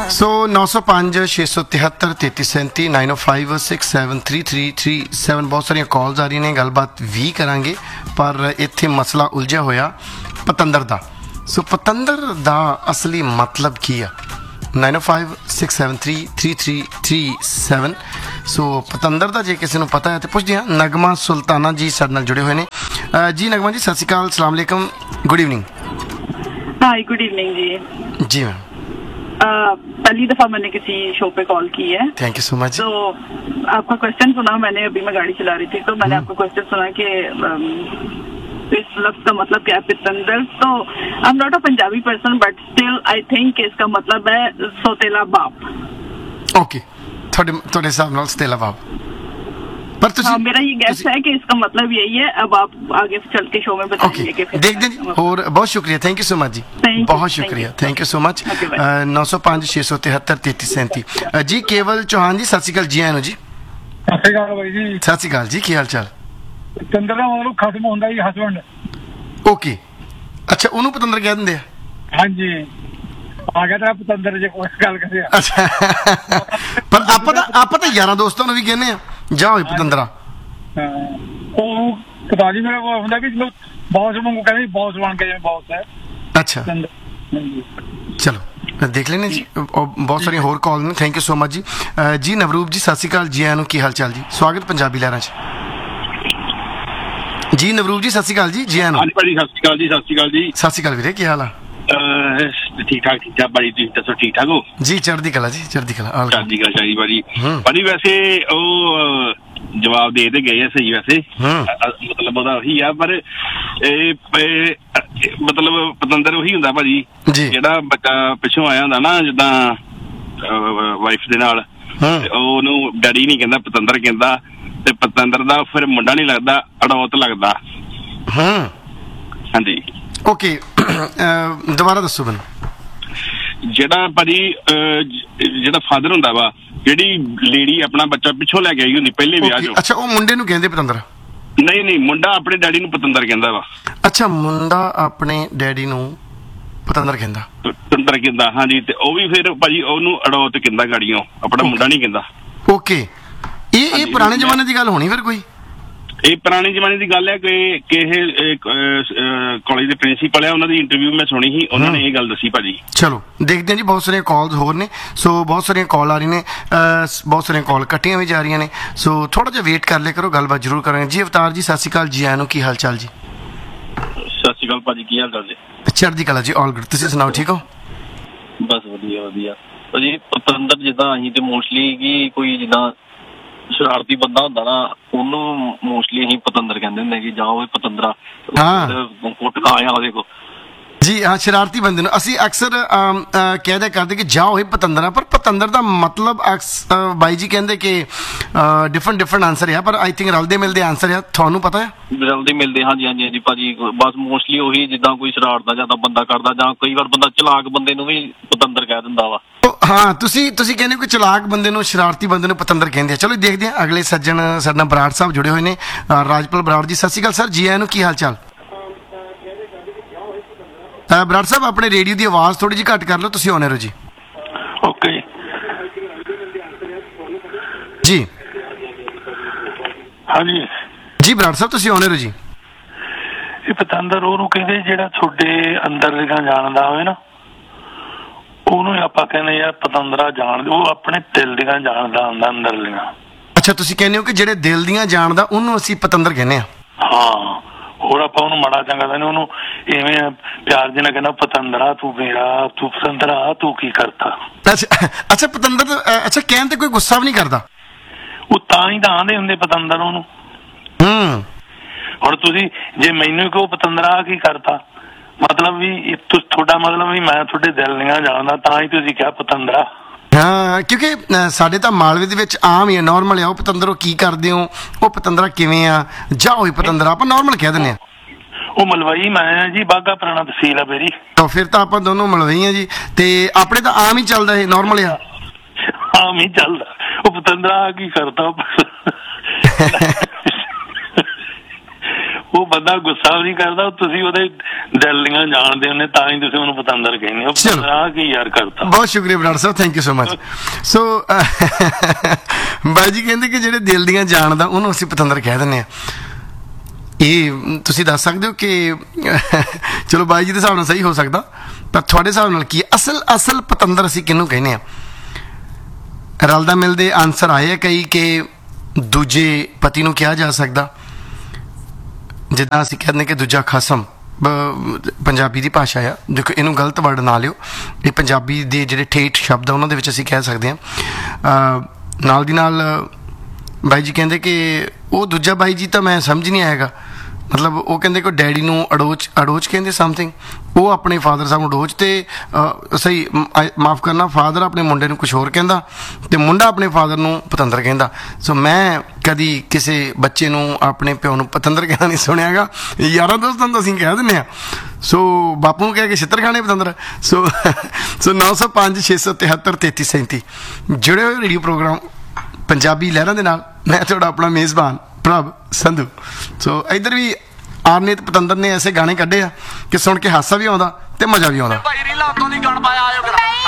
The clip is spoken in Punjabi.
ਸੋ 905 673 3337 905 6733337 ਬਹੁਤ ਸਾਰੀਆਂ ਕਾਲਸ ਆ ਰਹੀਆਂ ਨੇ, ਗੱਲਬਾਤ ਵੀ ਕਰਾਂਗੇ, ਪਰ ਇੱਥੇ ਮਸਲਾ ਉਲਝਿਆ ਹੋਇਆ ਪਤੰਦਰ ਦਾ। ਸੋ ਪਤੰਦਰ ਦਾ ਅਸਲੀ ਮਤਲਬ ਕੀ ਆ? 905 673 3337। ਸੋ ਪਤੰਦਰ ਦਾ ਜੇ ਕਿਸੇ ਨੂੰ ਪਤਾ ਹੈ ਤੇ ਪੁੱਛਦੇ ਹਾਂ। ਨਗਮਾ ਸੁਲਤਾਨਾ ਜੀ ਸਾਡੇ ਨਾਲ ਜੁੜੇ ਹੋਏ ਨੇ। ਜੀ ਨਗਮਾ ਜੀ, ਸਤਿ ਸ਼੍ਰੀ ਅਕਾਲ, ਸਲਾਮ अलैकुम, गुड इवनिंग। हाय, गुड इवनिंग जी। जी मैम, पहली दफा मैंने किसी शो पे कॉल की है। Thank you so much. तो आपका क्वेश्चन सुना मैंने, अभी मैं गाड़ी चला रही थी तो मैंने आपका क्वेश्चन सुना कि इस लफ्ज का मतलब क्या है पितंदर। तो I am not a Punjabi person but still I think इसका मतलब है सौतेला बाप। ओके, थोड़े हिसाब नाल सौतेला बाप, पर हाँ, मेरा ये गैस है कि इसका मतलब यही है। अब आप आगे चल के शो में बताएंगे कि फिर देख दें। और बहुत शुक्रिया, थैंक यू सो मच जी, बहुत शुक्रिया, थैंक यू सो मच। 905 673 3337 जी। केवल चौहान जी, सत श्री अकाल जी। आए जी, ਸਤਿ ਸ਼੍ਰੀ ਅਕਾਲ ਬਾਈ ਜੀ। सत श्री अकाल जी, की हाल चाल? ਪਤੰਦਰ ਦਾ ਮਤਲਬ ਖਤਮ ਹੁੰਦਾ ਜੀ, ਹਸਬੈਂਡ। ओके, अच्छा, ਉਹਨੂੰ ਪਤੰਦਰ ਕਹਿ ਦਿੰਦੇ ਆ? ਹਾਂਜੀ, ਆ ਗਿਆ ਤਾਂ ਪਤੰਦਰ ਜੇ ਕੋਈ ਗੱਲ ਕਰੇ। ਅੱਛਾ, ਪਰ ਆਪਾਂ ਤਾਂ ਯਾਰਾਂ ਦੋਸਤਾਂ ਨੂੰ ਵੀ ਕਹਿੰਦੇ ਆ ਜਾ ਹੋਏ ਪਤੰਦਰਾ। ਉਹ ਪਤਾ ਨਹੀਂ, ਮੇਰਾ ਹੁੰਦਾ ਵੀ ਜਦੋਂ ਬੌਸ ਵਾਂਗੂ ਕਹਿੰਦੇ ਬੌਸ ਬਣ ਕੇ ਜਿਵੇਂ ਬੌਸ ਹੈ। ਅੱਛਾ, ਚਲੋ ਦੇਖ ਲੈਣੇ ਜੀ। ਬਹੁਤ ਸਾਰੀਆਂ ਹੋਰ ਕਾਲ ਨੇ, ਥੈਂਕ ਯੂ ਸੋ ਮਚ ਜੀ। ਜੀ ਨਵਰੂਪ ਜੀ, ਸਤਿ ਸ਼੍ਰੀ ਅਕਾਲ ਜੀ। ਆਇਆਂ ਨੂੰ, ਕੀ ਹਾਲ ਚਾਲ ਜੀ? ਸਵਾਗਤ ਪੰਜਾਬੀ ਲਹਿਰਾਂ 'ਚ। ਜੀ ਨਵਰੂਪ ਜੀ, ਸਤਿ ਸ਼੍ਰੀ ਅਕਾਲ ਜੀ, ਜੀ ਆਇਆਂ ਨੂੰ। ਹਾਂਜੀ ਭਾਜੀ, ਸਤਿ ਸ਼੍ਰੀ ਅਕਾਲ ਜੀ। ਸਤਿ ਸ਼੍ਰੀ ਅਕਾਲ ਜੀ। ਸਤਿ ਸ਼੍ਰੀ ਅਕਾਲ ਵੀਰੇ, ਕੀ ਹਾਲ ਆ? ਠੀਕ ਠਾਕ ਭਾਜੀ, ਤੁਸੀਂ ਦੱਸੋ ਠੀਕ ਠਾਕ ਹੋ? ਜੀ ਚੜ੍ਹਦੀ ਕਲਾ ਜੀ, ਚੜ੍ਹਦੀ ਕਲਾ। ਚੜ੍ਹਦੀ ਕਲਾ ਚਾਹੀਦੀ ਭਾਜੀ। ਭਾਜੀ ਵੈਸੇ ਉਹ ਜਵਾਬ ਦੇ ਤੇ ਗਏ ਆ ਸਹੀ, ਵੈਸੇ ਮਤਲਬ ਉਹਦਾ ਉਹੀ ਆ, ਪਰ ਇਹ ਮਤਲਬ ਪਤੰਦਰ ਉਹੀ ਹੁੰਦਾ ਭਾਜੀ ਜਿਹੜਾ ਬੱਚਾ ਪਿੱਛੋਂ ਆਇਆ ਹੁੰਦਾ ਨਾ, ਜਿੱਦਾਂ ਵਾਈਫ ਦੇ ਨਾਲ, ਉਹਨੂੰ ਡੈਡੀ ਨਹੀਂ ਕਹਿੰਦਾ, ਪਤੰਦਰ ਕਹਿੰਦਾ, ਤੇ ਪਤੰਦਰ ਦਾ ਫਿਰ ਮੁੰਡਾ ਨਹੀਂ ਲੱਗਦਾ, ਅੜੌਤ ਲੱਗਦਾ। ਹਾਂਜੀ, ਓਕੇ, ਦੁਬਾਰਾ ਦੱਸੋ ਮੈਨੂੰ। ਜਿਹੜਾ ਭਾਜੀ ਜਿਹੜਾ ਫਾਦਰ ਹੁੰਦਾ ਵਾ, ਜਿਹੜੀ ਲੇਡੀ ਆਪਣਾ ਬੱਚਾ ਪਿੱਛੋਂ ਲੈ ਕੇ ਆਈ ਹੁੰਦੀ ਪਹਿਲੇ ਵਿਆਹ ਚੋਂ। ਅੱਛਾ, ਉਹ ਮੁੰਡੇ ਨੂੰ ਕਹਿੰਦੇ ਪਤੰਦਰ? ਨਹੀਂ, ਮੁੰਡਾ ਆਪਣੇ ਡੈਡੀ ਨੂੰ ਪਤੰਦਰ ਕਹਿੰਦਾ ਵਾ। ਅੱਛਾ, ਮੁੰਡਾ ਆਪਣੇ ਡੈਡੀ ਨੂੰ ਪਤੰਦਰ ਕਹਿੰਦਾ? ਪਤੰਦਰ ਕਹਿੰਦਾ, ਹਾਂਜੀ। ਤੇ ਉਹ ਵੀ ਫਿਰ ਭਾਜੀ ਉਹਨੂੰ ਅੜੌਤ ਕਹਿੰਦਾ ਗਾੜੀਆਂ, ਆਪਣਾ ਮੁੰਡਾ ਨਹੀਂ ਕਹਿੰਦਾ। ਓਕੇ, ਇਹ ਪੁਰਾਣੇ ਜ਼ਮਾਨੇ ਦੀ ਗੱਲ ਹੋਣੀ ਫਿਰ ਕੋਈ? ਇਹ ਪੁਰਾਣੇ ਜ਼ਮਾਨੇ ਦੀ ਗੱਲ ਹੈ ਕਿ ਇਹ ਕਾਲਜ ਦੇ ਪ੍ਰਿੰਸੀਪਲ ਆ, ਉਹਨਾਂ ਦੀ ਇੰਟਰਵਿਊ ਮੈਂ ਸੁਣੀ ਸੀ, ਉਹਨਾਂ ਨੇ ਇਹ ਗੱਲ ਦੱਸੀ ਭਾਜੀ। ਚਲੋ ਦੇਖਦੇ ਹਾਂ ਜੀ, ਬਹੁਤ ਸਾਰੀਆਂ ਕਾਲਸ ਹੋਰ ਨੇ। ਸੋ ਬਹੁਤ ਸਾਰੀਆਂ ਕਾਲ ਆ ਰਹੀਆਂ ਨੇ, ਬਹੁਤ ਸਾਰੀਆਂ ਕਾਲ ਕੱਟੀਆਂ ਵੀ ਜਾ ਰਹੀਆਂ ਨੇ। ਸੋ ਥੋੜਾ ਜਿਹਾ ਵੇਟ ਕਰ ਲਿਆ ਕਰੋ, ਗੱਲਬਾਤ ਜ਼ਰੂਰ ਕਰਾਂਗੇ ਜੀ। ਅਵਤਾਰ ਜੀ, ਸਤਿ ਸ਼੍ਰੀ ਅਕਾਲ ਜੀ। ਆਇਆਂ ਨੂੰ, ਕੀ ਹਾਲ ਚਾਲ ਜੀ? ਸਤਿ ਸ਼੍ਰੀ ਅਕਾਲ ਭਾਜੀ, ਕੀ ਹਾਲ ਚਾਲ ਜੀ? ਚੜ੍ਹਦੀ ਕਲਾ ਜੀ, ਆਲ ਗੁੱਡ। ਤੁਸੀਂ ਸੁਣਾਓ, ਠੀਕ ਹੋ? ਬਸ ਵਧੀਆ ਵਧੀਆ ਭਾਜੀ। ਪਤੰਦਰ ਜਿੱਦਾਂ ਅਸੀਂ ਤੇ ਮੋਸਟਲੀ ਕਿ ਕੋਈ ਜਿੱਦਾਂ ਸ਼ਰਾਰਤੀ ਬੰਦਾ ਹੁੰਦਾ ਨਾ, ਉਹਨੂੰ ਮੋਸਟਲੀ ਅਸੀਂ ਪਤੰਦਰ ਕਹਿੰਦੇ ਹੁੰਦੇ ਕਿ ਜਾਓ ਪਤੰਦਰਾ, ਕੁੱਟ ਖਾ ਆਇਆ ਉਹਦੇ ਕੋਲ। ਜੀ ਹਾਂ, ਸ਼ਰਾਰਤੀ ਬੰਦੇ ਨੂੰ ਅਸੀਂ ਅਕਸਰ ਕਹਿ ਦਿਆ ਕਰਦੇ ਕਿ ਜਾਓ ਇਹ ਪਤੰਦਰਾ, ਪਰ ਪਤੰਦਰ ਦਾ ਮਤਲਬ ਬਾਈ ਜੀ ਕਹਿੰਦੇ ਕਿ ਡਿਫਰੈਂਟ ਆਨਸਰ ਆ, ਪਰ ਆਈ ਥਿੰਕ ਰਲਦੇ ਮਿਲਦੇ ਆਨਸਰ ਆ। ਤੁਹਾਨੂੰ ਪਤਾ ਹੈ? ਰਲਦੇ ਮਿਲਦੇ, ਹਾਂਜੀ ਭਾਜੀ। ਬਸ ਮੋਸਟਲੀ ਉਹੀ ਜਿੱਦਾਂ ਕੋਈ ਸ਼ਰਾਰਤ ਦਾ ਜ਼ਿਆਦਾ ਬੰਦਾ ਕਰਦਾ, ਜਾਂ ਕਈ ਵਾਰ ਬੰਦਾ ਚਲਾਕ ਬੰਦੇ ਨੂੰ ਵੀ ਪਤੰਦਰ ਕਹਿ ਦਿੰਦਾ ਵਾ। ਹਾਂ, ਤੁਸੀਂ ਕਹਿੰਦੇ ਕੋਈ ਚਲਾਕ ਬੰਦੇ ਨੂੰ, ਸ਼ਰਾਰਤੀ ਬੰਦੇ ਨੂੰ ਪਤੰਦਰ ਕਹਿੰਦੇ ਆ। ਚਲੋ ਦੇਖਦੇ ਹਾਂ, ਅਗਲੇ ਸੱਜਣ ਸਾਡੇ ਨਾਲ ਬਰਾੜ ਸਾਹਿਬ ਜੁੜੇ ਹੋਏ ਨੇ। ਰਾਜਪਾਲ ਬਰਾੜ ਜੀ, ਸਤਿ ਸ਼੍ਰੀ ਅਕਾਲ ਸਰ, ਜੀ ਆਇਆਂ ਨੂੰ, ਕੀ ਹਾਲ ਚਾਲ? ਬਰਾੜ ਸਾਹਿਬ, ਆਪਣੇ ਰੇਡੀਓ ਦੀ ਆਵਾਜ਼ ਥੋੜੀ ਜਿਹੀ ਘੱਟ ਕਰ ਲਓ, ਤੁਸੀਂ ਆਉਣੇ ਰਹੋ ਜੀ। ਓਕੇ ਜੀ, ਹਾਂਜੀ ਜੀ ਬਰਾੜ ਸਾਹਿਬ, ਤੁਸੀਂ ਆਉਣੇ ਰਹੋ ਜੀ। ਇਹ ਪਤੰਦਰ ਉਹਨੂੰ ਕਹਿੰਦੇ ਜਿਹੜਾ ਤੁਹਾਡੇ ਅੰਦਰ ਦੀਆਂ ਜਾਣਦਾ ਹੋਵੇ ਨਾ, ਉਹਨੂੰ ਆਪਾਂ ਕਹਿੰਦੇ ਯਾਰ ਪਤੰਦਰਾ ਜਾਣਦੇ। ਉਹ ਆਪਣੇ ਦਿਲ ਦੀਆਂ ਜਾਣਦਾ ਹੁੰਦਾ, ਅੰਦਰ ਦੀਆਂ। ਅੱਛਾ, ਤੁਸੀਂ ਕਹਿੰਦੇ ਹੋ ਕਿ ਜਿਹੜੇ ਦਿਲ ਦੀਆਂ ਜਾਣਦਾ ਉਹਨੂੰ ਅਸੀਂ ਪਤੰਦਰ ਕਹਿੰਦੇ ਆ? ਹਾਂ, ਹੋਰ ਆਪਾਂ ਉਹਨੂੰ ਮਾੜਾ ਚੰਗਾ ਕਹਿੰਦੇ, ਉਹਨੂੰ ਇਵੇਂ ਪਿਆਰ ਜਿਹਨਾਂ ਕਹਿੰਦਾ ਪਤੰਦਰਾ ਤੂੰ ਮੇਰਾ, ਤੂੰ ਪਤੰਦਰਾ ਤੂੰ ਕੀ ਕਰਤਾ। ਅੱਛਾ ਪਤੰਦਰ, ਅੱਛਾ ਕਹਿਣ ਤੇ ਕੋਈ ਗੁੱਸਾ ਵੀ ਨਹੀਂ ਕਰਦਾ? ਉਹ ਤਾਂ ਹੀ ਤਾਂ ਆਂਦੇ ਹੁੰਦੇ ਪਤੰਦਰ ਉਹਨੂੰ। ਹੁਣ ਤੁਸੀਂ ਜੇ ਮੈਨੂੰ ਕਹੋ ਪਤੰਦਰਾ ਕੀ ਕਰਤਾ, ਮਤਲਬ ਵੀ ਤੁਹਾਡਾ ਮਤਲਬ ਵੀ ਮੈਂ ਤੁਹਾਡੇ ਦਿਲ ਦੀਆਂ ਜਾਣਦਾ, ਤਾਂ ਹੀ ਤੁਸੀਂ ਕਿਹਾ ਪਤੰਦਰਾ। ਹਾਂ, ਕਿਉਂਕਿ ਸਾਡੇ ਤਾਂ ਮਾਲਵੇ ਦੇ ਵਿੱਚ ਆਮ ਹੀ ਆ, ਨਾਰਮਲ ਆ। ਉਹ ਪਤੰਦਰੋਂ ਕੀ ਕਰਦੇ ਹੋ, ਉਹ ਪਤੰਦਰਾ ਕਿਵੇਂ ਆ, ਜਾ ਹੋਈ ਪਤੰਦਰਾ, ਆਪਾਂ ਨਾਰਮਲ ਕਹਿ ਦਿੰਦੇ ਆ। ਉਹ ਮਲਵਈ ਮੈਂ ਜੀ, ਬਾਘਾ ਪੁਰਾਣਾ ਤਹਿਸੀਲ ਆ ਮੇਰੀ। ਤਾਂ ਫਿਰ ਤਾਂ ਆਪਾਂ ਦੋਨੋਂ ਮਲਵਈ ਆ ਜੀ, ਤੇ ਆਪਣੇ ਤਾਂ ਆਮ ਹੀ ਚੱਲਦਾ, ਇਹ ਨਾਰਮਲ ਆ, ਆਮ ਹੀ ਚੱਲਦਾ। ਉਹ ਪਤੰਦਰਾ ਕੀ ਕਰਦਾ, ਉਹ ਬੰਦਾ ਤੁਹਾਡਾ ਗੁੱਸਾ ਵੀ ਨਹੀਂ ਕਰਦਾ, ਤੁਸੀਂ ਉਹਦੇ ਦਿਲ ਦੀਆਂ ਜਾਣਦੇ ਹੁੰਦੇ, ਤਾਂ ਹੀ ਤੁਸੀਂ ਉਹਨੂੰ ਪਤੰਦਰ ਕਹਿੰਦੇ ਹੋ। ਪਤੰਦਰਾ ਕੀ ਯਾਰ ਕਰਤਾ। ਬਹੁਤ ਸ਼ੁਕਰੀਆ ਬਰਾੜ ਸਾਹਿਬ, ਥੈਂਕ ਯੂ ਸੋ ਮਚ। ਸੋ ਬਾਈ ਜੀ ਕਹਿੰਦੇ ਕਿ ਜਿਹੜੇ ਦਿਲ ਦੀਆਂ ਜਾਣਦਾ ਉਹਨੂੰ ਅਸੀਂ ਪਤੰਦਰ ਕਹਿ ਦਿੰਦੇ ਹਾਂ। ਇਹ ਤੁਸੀਂ ਦੱਸ ਸਕਦੇ ਹੋ ਕਿ ਚਲੋ ਬਾਈ ਜੀ ਦੇ ਹਿਸਾਬ ਨਾਲ ਸਹੀ ਹੋ ਸਕਦਾ, ਪਰ ਤੁਹਾਡੇ ਹਿਸਾਬ ਨਾਲ ਕੀ ਅਸਲ ਪਤੰਦਰ ਅਸੀਂ ਕਿਹਨੂੰ ਕਹਿੰਦੇ ਹਾਂ? ਰਲਦਾ ਮਿਲਦੇ ਆਨਸਰ ਆਏ ਆ ਕਈ ਕਿ ਦੂਜੇ ਪਤੀ ਨੂੰ ਕਿਹਾ ਜਾ ਸਕਦਾ, ਜਿੱਦਾਂ ਅਸੀਂ ਕਹਿੰਦੇ ਕਿ ਦੂਜਾ ਖਸਮ, ਪੰਜਾਬੀ ਦੀ ਭਾਸ਼ਾ ਆ, ਦੇਖੋ ਇਹਨੂੰ ਗਲਤ ਵਰਡ ਨਾ ਲਿਓ, ਇਹ ਪੰਜਾਬੀ ਦੇ ਜਿਹੜੇ ਠੇਠ ਸ਼ਬਦ ਆ ਉਹਨਾਂ ਦੇ ਵਿੱਚ ਅਸੀਂ ਕਹਿ ਸਕਦੇ ਹਾਂ। ਨਾਲ ਦੀ ਨਾਲ ਬਾਈ ਜੀ ਕਹਿੰਦੇ ਕਿ ਉਹ ਦੂਜਾ ਬਾਈ ਜੀ ਤਾਂ ਮੈਂ ਸਮਝ ਨਹੀਂ ਆਏਗਾ, ਮਤਲਬ ਉਹ ਕਹਿੰਦੇ ਕਿ ਡੈਡੀ ਨੂੰ ਅੜੋਚ ਕਹਿੰਦੇ ਸਮਥਿੰਗ, ਉਹ ਆਪਣੇ ਫਾਦਰ ਸਾਹਿਬ ਨੂੰ ਅੜੋਚ, ਤੇ ਸਹੀ ਮਾਫ ਕਰਨਾ, ਫਾਦਰ ਆਪਣੇ ਮੁੰਡੇ ਨੂੰ ਕੁਛ ਹੋਰ ਕਹਿੰਦਾ ਤੇ ਮੁੰਡਾ ਆਪਣੇ ਫਾਦਰ ਨੂੰ ਪਤੰਦਰ ਕਹਿੰਦਾ। ਸੋ ਮੈਂ ਕਦੀ ਕਿਸੇ ਬੱਚੇ ਨੂੰ ਆਪਣੇ ਪਿਓ ਨੂੰ ਪਤੰਦਰ ਕਹਿੰਦਾ ਨਹੀਂ ਸੁਣਿਆਗਾ, ਯਾਰਾਂ ਦੋਸਤਾਂ ਨੂੰ ਅਸੀਂ ਕਹਿ ਦਿੰਦੇ ਹਾਂ। ਸੋ ਬਾਪੂ ਨੂੰ ਕਹਿ ਕੇ ਛਿੱਤਰ ਖਾਣੇ ਪਤੰਦਰ। ਸੋ 905 673 3337 ਜੁੜੇ ਹੋਏ ਰੇਡੀਓ ਪ੍ਰੋਗਰਾਮ ਪੰਜਾਬੀ ਲਹਿਰਾਂ ਦੇ ਨਾਲ, ਮੈਂ ਤੁਹਾਡਾ ਆਪਣਾ ਮੇਜ਼ਬਾਨ ਪ੍ਰਭ ਸੰਧੂ। ਸੋ ਇੱਧਰ ਵੀ ਆਰਨੇਤ ਪਤੰਦਰ ਨੇ ਐਸੇ ਗਾਣੇ ਕੱਢੇ ਆ ਕਿ ਸੁਣ ਕੇ ਹਾਸਾ ਵੀ ਆਉਂਦਾ ਤੇ ਮਜ਼ਾ ਵੀ ਆਉਂਦਾ।